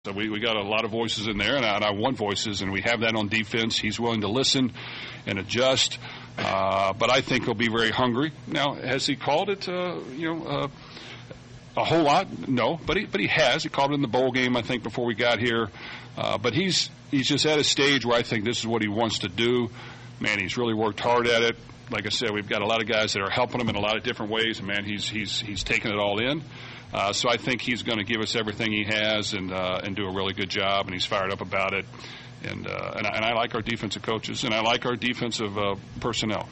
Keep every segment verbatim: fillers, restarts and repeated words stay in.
So we, we got a lot of voices in there, and I, and I want voices, and we have that on defense. He's willing to listen and adjust, uh, but I think he'll be very hungry. Now, has he called it, uh, you know, uh, a whole lot? No, but he but he has. He called it in the bowl game, I think, before we got here. Uh, but he's he's just at a stage where I think this is what he wants to do. Man, he's really worked hard at it. Like I said, we've got a lot of guys that are helping him in a lot of different ways, and man, he's he's he's taking it all in. Uh, so I think he's going to give us everything he has and uh, and do a really good job, and he's fired up about it. And uh, and, I, and I like our defensive coaches, and I like our defensive uh, personnel.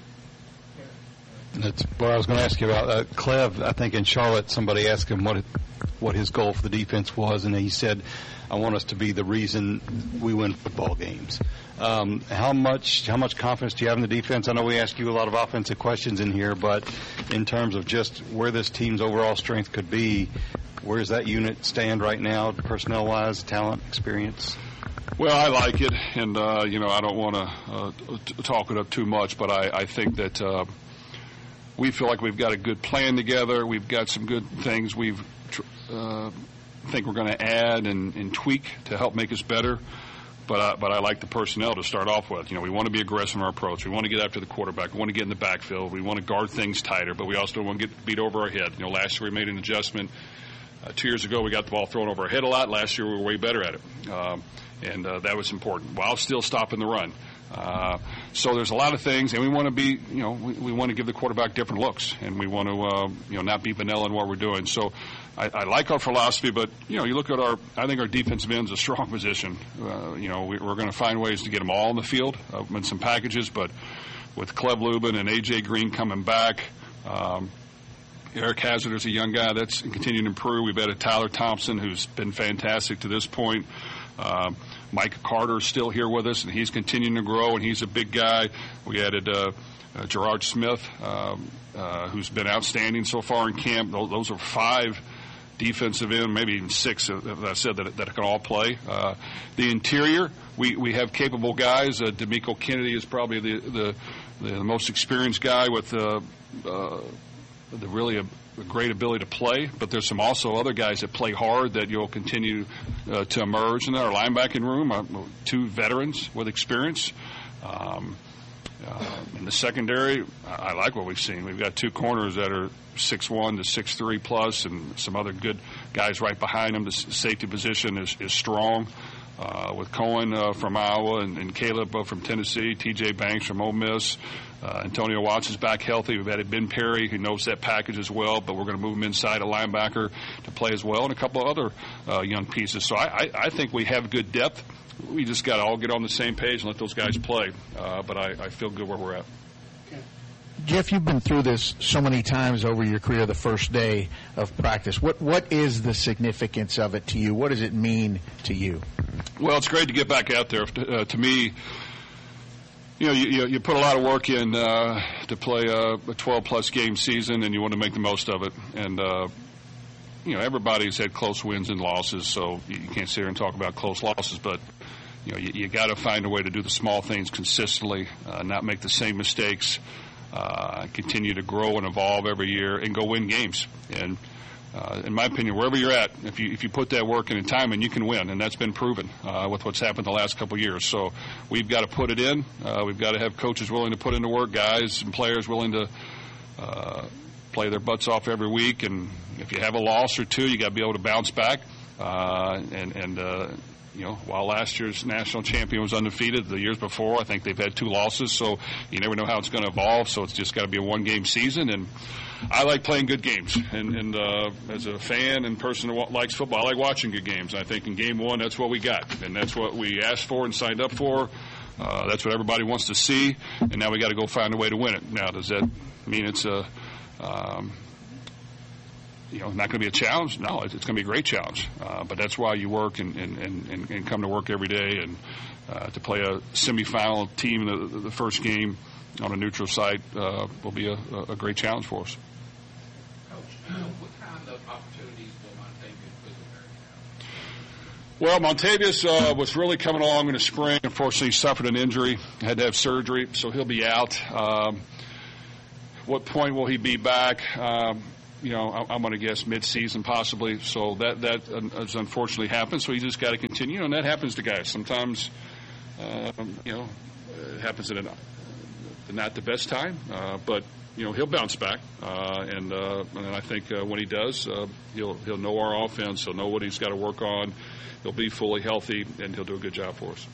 That's what I was going to ask you about. Uh, Clev, I think in Charlotte, somebody asked him what it, what his goal for the defense was, and he said, I want us to be the reason we win football games. Um, how much how much confidence do you have in the defense? I know we ask you a lot of offensive questions in here, but in terms of just where this team's overall strength could be, where does that unit stand right now, personnel-wise, talent, experience? Well, I like it, and, uh, you know, I don't want to uh, t- talk it up too much, but I, I think that uh, we feel like we've got a good plan together. We've got some good things we've tr- uh, think we're going to add and, and tweak to help make us better. But I, but I like the personnel to start off with. You know, we want to be aggressive in our approach. We want to get after the quarterback. We want to get in the backfield. We want to guard things tighter, but we also don't want to get beat over our head. You know, last year we made an adjustment. Uh, two years ago we got the ball thrown over our head a lot. Last year we were way better at it, um, and uh, that was important while still stopping the run. Uh, so there's a lot of things, and we want to be, you know, we, we want to give the quarterback different looks, and we want to, uh, you know, not be vanilla in what we're doing. So I, I like our philosophy, but, you know, you look at our, I think our defensive end's a strong position. Uh, you know, we, we're going to find ways to get them all in the field uh, in some packages, but with Cleb Lubin and A J Green coming back, um, Eric Hazard is a young guy that's continuing to improve. We've added Tyler Thompson, who's been fantastic to this point. Uh, Mike Carter is still here with us, and he's continuing to grow, and he's a big guy. We added uh, uh, Gerard Smith, um, uh, who's been outstanding so far in camp. Those, those are five defensive end, maybe even six, uh, that I said, that, that can all play. Uh, the interior, we, we have capable guys. Uh, D'Amico Kennedy is probably the, the, the most experienced guy with uh, uh, the really a, a great ability to play, but there's some also other guys that play hard that you'll continue uh, to emerge in our linebacking room. Uh, two veterans with experience. Um, uh, in the secondary, I, I like what we've seen. We've got two corners that are six one to six three plus, and some other good guys right behind them. The safety position is, is strong. Uh, with Cohen uh, from Iowa and, and Caleb uh, from Tennessee, T J Banks from Ole Miss. Uh, Antonio Watts is back healthy. We've added Ben Perry, who knows that package as well, but we're going to move him inside a linebacker to play as well, and a couple of other uh, young pieces. So I, I, I think we have good depth. We just got to all get on the same page and let those guys play. Uh, but I, I feel good where we're at. Jeff, you've been through this so many times over your career, the first day of practice. What What is the significance of it to you? What does it mean to you? Well, it's great to get back out there. Uh, to me, you know, you, you put a lot of work in uh, to play a twelve-plus game season, and you want to make the most of it. And, uh, you know, everybody's had close wins and losses, so you can't sit here and talk about close losses. But, you know, you, you got to find a way to do the small things consistently, uh, not make the same mistakes, uh, continue to grow and evolve every year, and go win games. And Uh, in my opinion, wherever you're at, if you if you put that work in and time in, you can win, and that's been proven uh, with what's happened the last couple of years. So we've got to put it in. Uh, we've got to have coaches willing to put in the work, guys and players willing to uh, play their butts off every week. And if you have a loss or two, you got to be able to bounce back. Uh, and and uh, you know, while last year's national champion was undefeated, the years before, I think they've had two losses. So you never know how it's going to evolve. So it's just got to be a one-game season. And I like playing good games, and, and uh, as a fan and person who likes football, I like watching good games. I think in game one, that's what we got, and that's what we asked for and signed up for. Uh, that's what everybody wants to see, and now we got to go find a way to win it. Now, does that mean it's a, um, you know, not going to be a challenge? No, it's, it's going to be a great challenge. Uh, but that's why you work and, and, and, and come to work every day, and uh, to play a semifinal team, the, the first game on a neutral site uh, will be a, a great challenge for us. What kind of opportunities will Montavious have? Well, Montavious uh, was really coming along in the spring. Unfortunately, he suffered an injury, had to have surgery, so he'll be out. Um, what point will he be back? Um, you know, I, I'm going to guess mid-season possibly. So that that has unfortunately happened. So you just got to continue, and that happens to guys. Sometimes, um, you know, it happens at a, not the best time, uh, but you know he'll bounce back, uh, and uh, and I think uh, when he does, uh, he'll he'll know our offense. He'll know what he's got to work on. He'll be fully healthy, and he'll do a good job for us.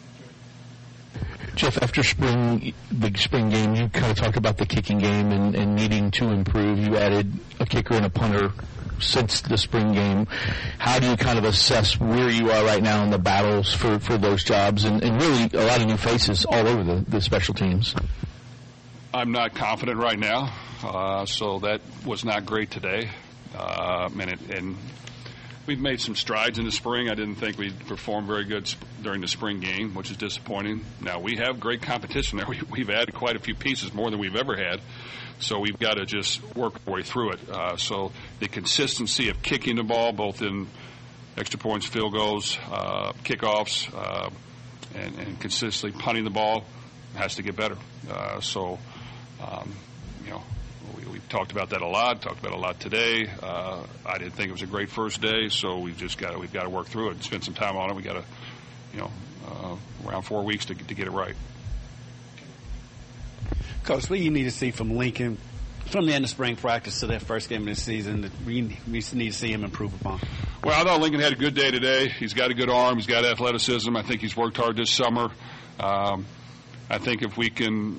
Jeff, after spring, big spring game, you kind of talked about the kicking game and, and needing to improve. You added a kicker and a punter since the spring game. How do you kind of assess where you are right now in the battles for, for those jobs, and, and really a lot of new faces all over the, the special teams? I'm not confident right now, uh, so that was not great today. Uh, and, it, and we've made some strides in the spring. I didn't think we'd perform very good sp- during the spring game, which is disappointing. Now, we have great competition there. We, we've added quite a few pieces, more than we've ever had. So we've got to just work our way through it. Uh, so the consistency of kicking the ball, both in extra points, field goals, uh, kickoffs, uh, and, and consistently punting the ball has to get better. Uh, so, um, you know, we, we've talked about that a lot, talked about it a lot today. Uh, I didn't think it was a great first day, so we've just got to, we've got to work through it and spend some time on it. We've got to, you know, uh, around four weeks to, to get it right. Coach, what do you need to see from Lincoln from the end of spring practice to their first game of the season that we, we need to see him improve upon? Well, I thought Lincoln had a good day today. He's got a good arm. He's got athleticism. I think he's worked hard this summer. Um, I think if we can,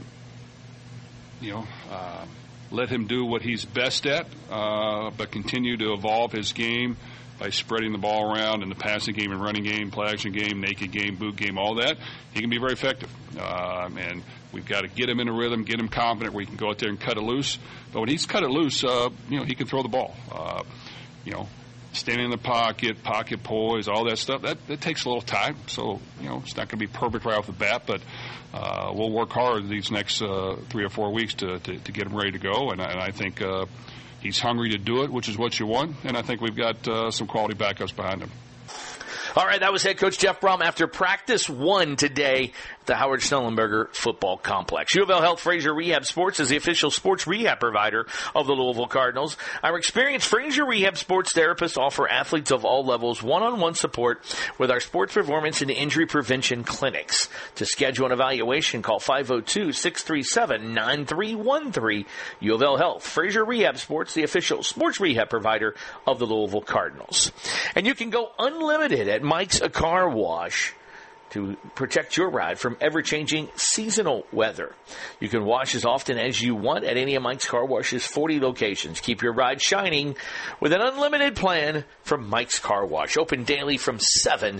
you know, uh, let him do what he's best at, uh, but continue to evolve his game by spreading the ball around in the passing game and running game, play action game, naked game, boot game, all that, he can be very effective. Um, and we've got to get him in a rhythm, get him confident where he can go out there and cut it loose. But when he's cut it loose, uh, you know, he can throw the ball. Uh, you know, standing in the pocket, pocket poise, all that stuff, that, that takes a little time. So, you know, it's not going to be perfect right off the bat, but uh, we'll work hard these next uh, three or four weeks to, to, to get him ready to go. And, and I think uh, he's hungry to do it, which is what you want. And I think we've got uh, some quality backups behind him. All right, that was head coach Jeff Brohm after practice one today at the Howard Schnellenberger Football Complex. U of L Health Frazier Rehab Sports is the official sports rehab provider of the Louisville Cardinals. Our experienced Frazier Rehab Sports therapists offer athletes of all levels one-on-one support with our sports performance and injury prevention clinics. To schedule an evaluation, call five oh two, six three seven, nine three one three. U of L Health Frazier Rehab Sports, the official sports rehab provider of the Louisville Cardinals. And you can go unlimited at Mike's Car Wash to protect your ride from ever-changing seasonal weather. You can wash as often as you want at any of Mike's Car Wash's forty locations. Keep your ride shining with an unlimited plan from Mike's Car Wash. Open daily from seven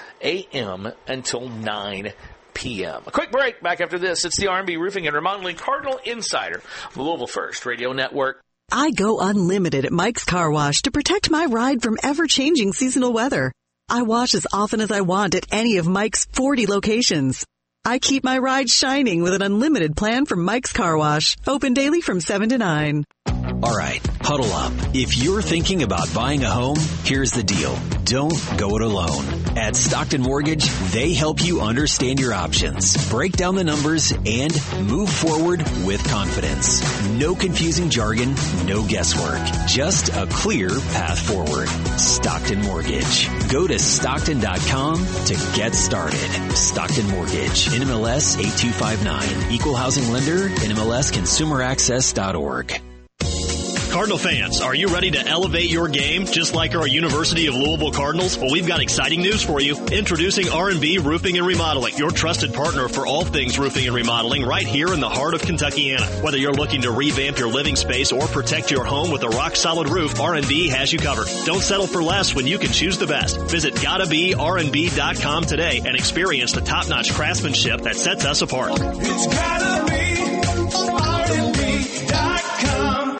a.m. until nine p.m. A quick break. Back after this. It's the R and B Roofing and Remodeling Cardinal Insider, the Louisville First Radio Network. I go unlimited at Mike's Car Wash to protect my ride from ever-changing seasonal weather. I wash as often as I want at any of Mike's forty locations. I keep my ride shining with an unlimited plan from Mike's Car Wash. Open daily from seven to nine. All right, huddle up. If you're thinking about buying a home, here's the deal. Don't go it alone. At Stockton Mortgage, they help you understand your options, break down the numbers, and move forward with confidence. No confusing jargon, no guesswork. Just a clear path forward. Stockton Mortgage. Go to Stockton dot com to get started. Stockton Mortgage. N M L S eight two five nine. Equal housing lender. N M L S consumer access dot org. Cardinal fans, are you ready to elevate your game just like our University of Louisville Cardinals? Well, we've got exciting news for you. Introducing R and B Roofing and Remodeling, your trusted partner for all things roofing and remodeling right here in the heart of Kentuckiana. Whether you're looking to revamp your living space or protect your home with a rock-solid roof, R and B has you covered. Don't settle for less when you can choose the best. Visit gotta be R and B dot com today and experience the top-notch craftsmanship that sets us apart. It's gotta be R and B dot com.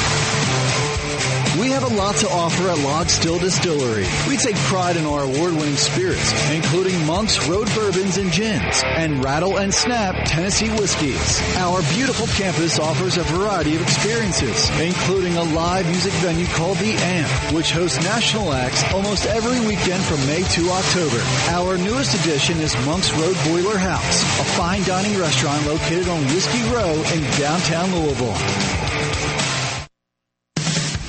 We have a lot to offer at Log Still Distillery. We take pride in our award-winning spirits, including Monk's Road Bourbons and Gins, and Rattle and Snap Tennessee Whiskies. Our beautiful campus offers a variety of experiences, including a live music venue called The Amp, which hosts national acts almost every weekend from May to October. Our newest addition is Monk's Road Boiler House, a fine dining restaurant located on Whiskey Row in downtown Louisville.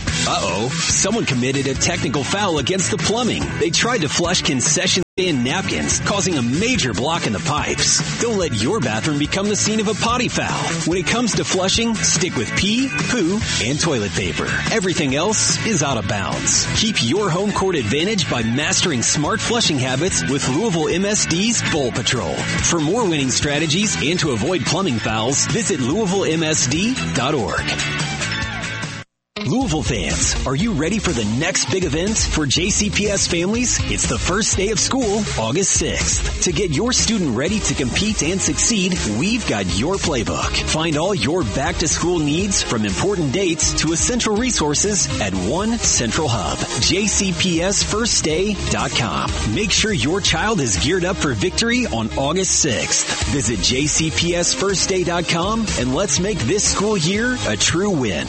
Uh-oh, someone committed a technical foul against the plumbing. They tried to flush concession stand napkins, causing a major block in the pipes. Don't let your bathroom become the scene of a potty foul. When it comes to flushing, stick with pee, poo, and toilet paper. Everything else is out of bounds. Keep your home court advantage by mastering smart flushing habits with Louisville M S D's Bowl Patrol. For more winning strategies and to avoid plumbing fouls, visit Louisville M S D dot org. Louisville fans, are you ready for the next big event? For J C P S families, it's the first day of school, August sixth. To get your student ready to compete and succeed, we've got your playbook. Find all your back-to-school needs, from important dates to essential resources, at one central hub, J C P S first day dot com. Make sure your child is geared up for victory on August sixth. Visit J C P S first day dot com and let's make this school year a true win.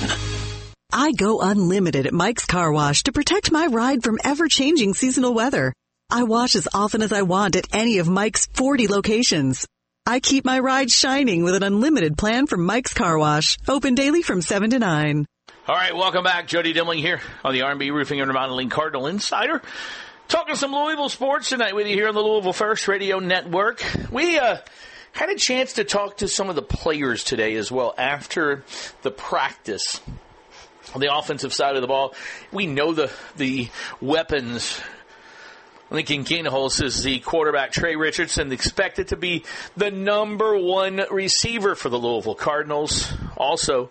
I go unlimited at Mike's Car Wash to protect my ride from ever-changing seasonal weather. I wash as often as I want at any of Mike's forty locations. I keep my ride shining with an unlimited plan from Mike's Car Wash, open daily from seven to nine. All right, welcome back. Jody Dimling here on the R and B Roofing and Remodeling Cardinal Insider. Talking some Louisville sports tonight with you here on the Louisville First Radio Network. We uh, had a chance to talk to some of the players today as well after the practice. On the offensive side of the ball, we know the the weapons. Lincoln Kingholz is the quarterback. Trey Richardson expected to be the number one receiver for the Louisville Cardinals. Also,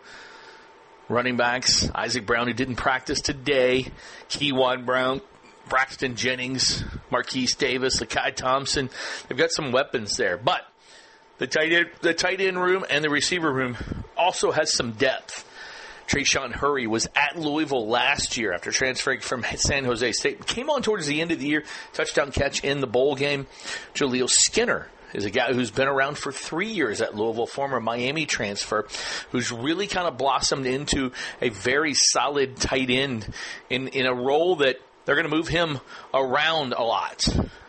running backs, Isaac Brown, who didn't practice today, Keywan Brown, Braxton Jennings, Marquise Davis, Lakai Thompson. They've got some weapons there. But the tight end, the tight end room and the receiver room also has some depth. Trayshawn Hurry was at Louisville last year after transferring from San Jose State. Came on towards the end of the year, touchdown catch in the bowl game. Jaleel Skinner is a guy who's been around for three years at Louisville, former Miami transfer, who's really kind of blossomed into a very solid tight end in, in a role that they're going to move him around a lot.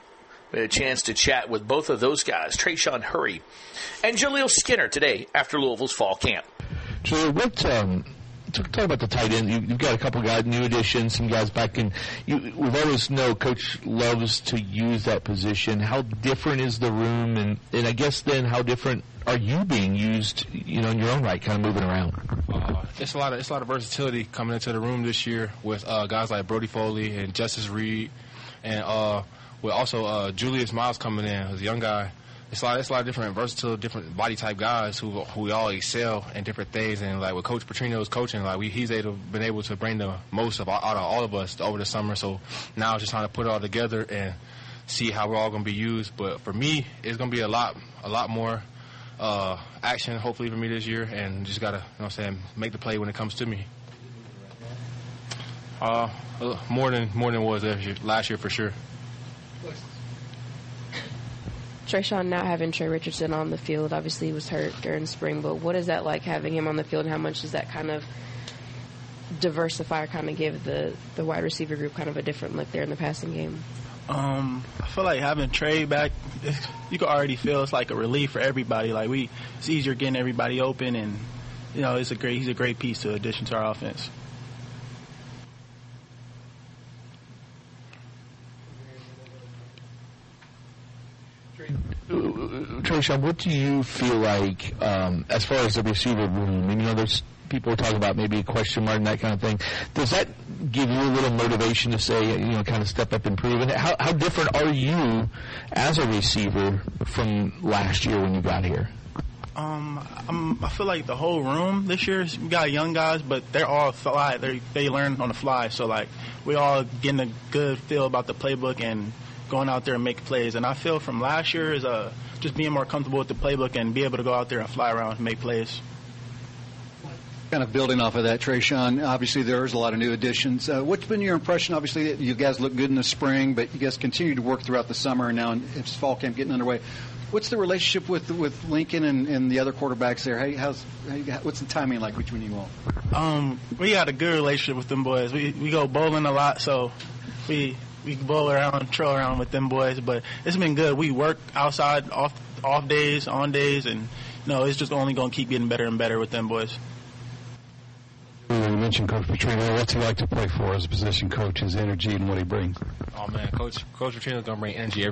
We had a chance to chat with both of those guys, Trayshawn Hurry and Jaleel Skinner, today after Louisville's fall camp. Jaleel, what... Um Talk about the tight end. You, you've got a couple guys, new additions, some guys back in. You, we've always know Coach loves to use that position. How different is the room, and, and I guess then how different are you being used, you know, in your own right, kind of moving around? Uh, it's a lot of it's a lot of versatility coming into the room this year with uh, guys like Brody Foley and Justice Reed, and uh, with also uh, Julius Miles coming in as a young guy. It's a lot, it's a lot of different versatile, different body type guys who who we all excel in different things. And like with Coach Petrino's coaching, like we he's able been able to bring the most of out of all of us over the summer. So now it's just trying to put it all together and see how we're all going to be used. But for me, it's going to be a lot a lot more uh, action hopefully for me this year, and just gotta, you know what I'm saying, make the play when it comes to me. Uh, more than more than it was last year, last year for sure. Trayshawn not having Trey Richardson on the field, obviously he was hurt during spring, but what is that like having him on the field, and how much does that kind of diversify or kind of give the, the wide receiver group kind of a different look there in the passing game? Um, I feel like having Trey back, you can already feel it's like a relief for everybody. Like we, it's easier getting everybody open, and you know, it's a great, he's a great piece to addition to our offense. Trayshawn, what do you feel like um, as far as the receiver room? And, you know, there's people are talking about maybe a question mark and that kind of thing. Does that give you a little motivation to say, you know, kind of step up and improve? And how, how different are you as a receiver from last year when you got here? Um, I'm, I feel like the whole room this year, we got young guys, but they're all fly. They they learn on the fly. So, like, we all getting a good feel about the playbook and going out there and make plays. And I feel from last year is uh, just being more comfortable with the playbook and be able to go out there and fly around and make plays. Kind of building off of that, Trayshawn, obviously there's a lot of new additions. Uh, what's been your impression? Obviously, you guys look good in the spring, but you guys continue to work throughout the summer, and now it's fall camp getting underway. What's the relationship with with Lincoln and, and the other quarterbacks there? Hey, how's how you, what's the timing like between you all? Um, we got a good relationship with them boys. We we go bowling a lot, so we we bowl around, trail around with them boys. But it's been good. We work outside, off off days, on days, and you know, it's just only going to keep getting better and better with them boys. You mentioned Coach Petrino. What's he like to play for as a position coach, his energy and what he brings? Oh, man, Coach Coach Petrino's going to bring energy every